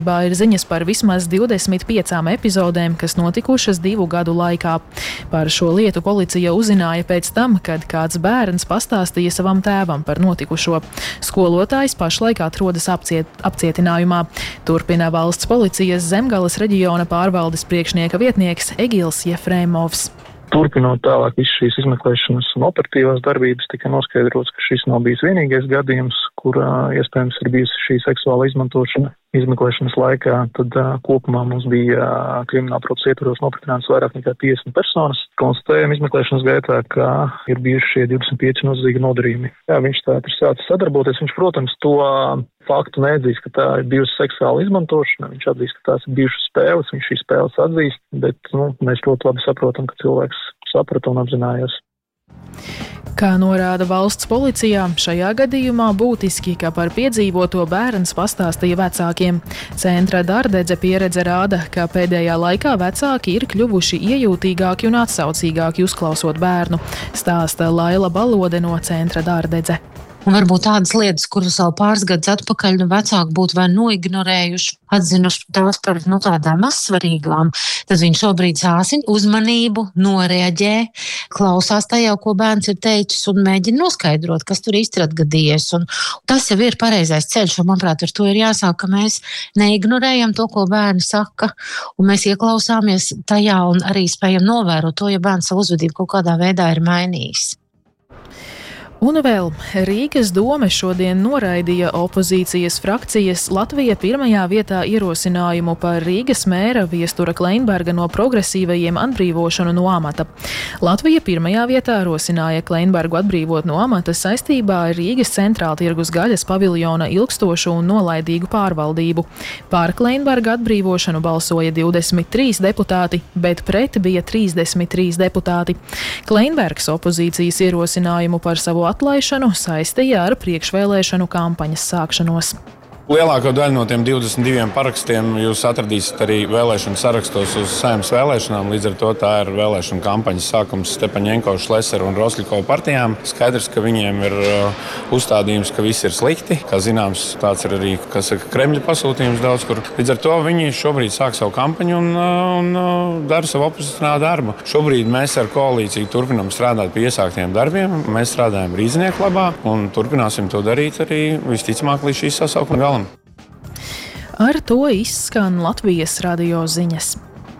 Ir ziņas par vismaz 25 epizodēm, kas notikušas 2 gadu laikā. Par šo lietu policija uzzināja pēc tam, kad kāds bērns pastāstīja savam tēvam par notikušo. Skolotājs pašlaik atrodas apcietinājumā. Turpina valsts policijas Zemgales reģiona pārvaldes priekšnieka vietnieks Egils Jefremovs. Turpinot tālāk visu šīs izmeklēšanas un operatīvās darbības, tika noskaidrots, ka šis nav bijis vienīgais gadījums, kur iespējams ir bijusi šī seksuāla izmantošana izmeklēšanas laikā. Tad kopumā mums bija krimināla procesa ietvaros nopratināts vairāk nekā 50 personas. Konstatējam izmeklēšanas gaitā, ka ir bijuši šie 25 noziedzīgi nodarījumi. Jā, viņš tā ir sācis sadarboties. Viņš, protams, to faktu neatzīst, ka tā ir bijusi seksuāla izmantošana. Viņš atzīst, ka tās ir bijušas spēles, viņš šīs spēles atzīst, bet mēs ļoti labi saprotam, ka cilvēks saprata un apzinājās. Kā norāda valsts policijā, šajā gadījumā būtiski, ka par piedzīvoto bērns pastāstīja vecākiem. Centra Dārdedze pieredze rāda, ka pēdējā laikā vecāki ir kļuvuši iejūtīgāki un atsaucīgāki uzklausot bērnu, stāsta Laila Balode no Centra Dārdedze. Un varbūt tādas lietas, kuras vēl pāris gadus atpakaļ vecāki būtu vai noignorējuši, atzinuši tās par tādām mazsvarīgām, tad viņi šobrīd sāsina uzmanību, noreaģē, klausās tajā, ko bērns ir teicis un mēģina noskaidrot, kas tur īsti ir atgadījies. Un tas jau ir pareizais ceļš, un manuprāt, ar to ir jāsāk, ka mēs neignorējam to, ko bērni saka, un mēs ieklausāmies tajā un arī spējam novērot to, ja bērns savu uzvedību kaut kādā veidā ir mainījis. Un vēl Rīgas dome šodien noraidīja opozīcijas frakcijas Latvija pirmajā vietā ierosinājumu par Rīgas mēra Viestura Kleinberga no progresīvajiem atbrīvošanu no amata. Latvija pirmajā vietā rosināja Kleinbergu atbrīvot no amata saistībā ar Rīgas centrāltirgus gaļas paviljona ilgstošu un nolaidīgu pārvaldību. Par Kleinberga atbrīvošanu balsoja 23 deputāti, bet pret bija 33 deputāti. Kleinbergs opozīcijas ierosinājumu par savu atlaišanu saistīja ar priekšvēlēšanu kampaņas sākšanos. Lielāko daļu no tiem 22 parakstiem jūs atradīsiet arī vēlēšanu sarakstos uz Saeimas vēlēšanām. Līdz ar to tā ir vēlēšanu kampaņas sākums Stepaņenko, Šlesera un Rosļikovu partijām. Skaidrs, ka viņiem ir uzstādījums, ka viss ir slikti. Kā zināms, tāds ir arī Kremļa pasūtījums daudz kur. Līdz ar to viņi šobrīd sāk savu kampaņu un dara savu opozicionālu darbu. Šobrīd mēs ar koalīciju turpinām strādāt pie iesāktiem darbiem. Mēs strādājam Rīznieku labā un turpināsim to darīt arī visticamāk līdz šīs sasaukuma galam. Ar to izskan Latvijas radio ziņas.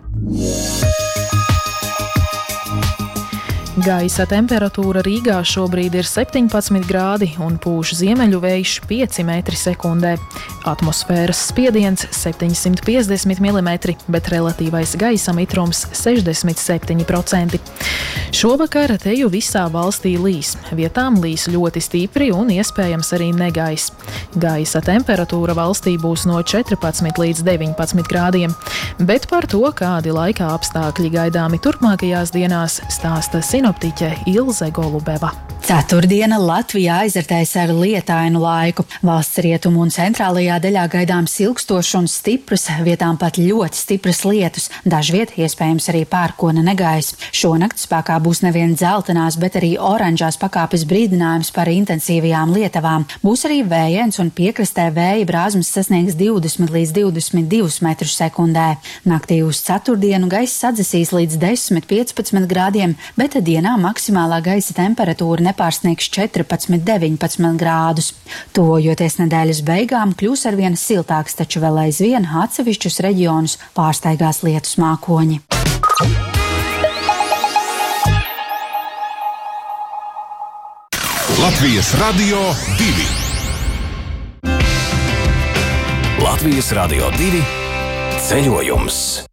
Gaisa temperatūra Rīgā šobrīd ir 17 grādi un pūš ziemeļu vējš 5 metri sekundē. Atmosfēras spiediens 750 mm, bet relatīvais gaisa mitrums 67%. Šovakar teju visā valstī līs. Vietām līs ļoti stipri un iespējams arī negais. Gaisa temperatūra valstī būs no 14 līdz 19 grādiem, bet par to, kādi laika apstākļi gaidāmi turpmākajās dienās, stāsta sinoptiķe Ilze Golubeva. Ceturtdiena Latvijā aizartēs ar lietainu laiku. Valsts rietumu un centrālajā daļā gaidāms ilgstošs un stiprs, vietām pat ļoti stipras lietus, dažviet iespējams arī pērkona negaiss. Šonakt spēkā būs nevien dzeltenās, bet arī oranžās pakāpes brīdinājums par intensīvajām lietavām. Būs arī vējiens un piekrastē vēja brāzmas sasniegs 20 līdz 22 metrus sekundē. Naktī uz ceturtdienu gaiss sadzesīs līdz 10–15 grādiem, bet dienā maksimālā gaisa temperatūra nepārsniegs 14–19 grādus. Tuvojoties nedēļas beigām, kļūs arvien siltāks, taču vēl aizvien atsevišķus reģionus pārsteigās lietus mākoņi. Latvijas Radio 2. Latvijas Radio 2 ceļojums.